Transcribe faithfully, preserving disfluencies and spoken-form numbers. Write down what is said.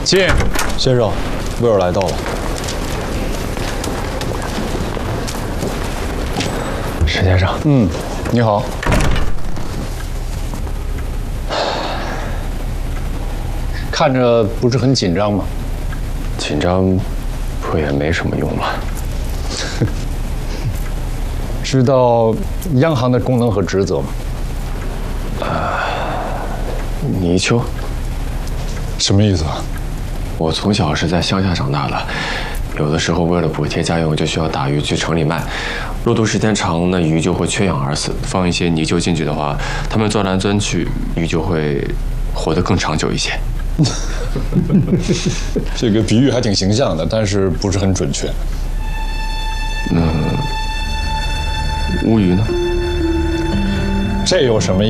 进。 先生，威尔来到了。 石先生。嗯，你好。看着不是很紧张吗？ 紧张，不也没什么用吗？ 知道央行的功能和职责吗？ 啊，泥鳅。 什么意思啊？ 我从小是在乡下长大的，有的时候为了补贴家用，就需要打鱼去城里卖。肉毒时间长，那鱼就会缺氧而死。放一些泥鳅进去的话，它们钻来钻去，鱼就会活得更长久一些。 这个比喻还挺形象的，但是不是很准确。 那乌鱼呢？ 这有什么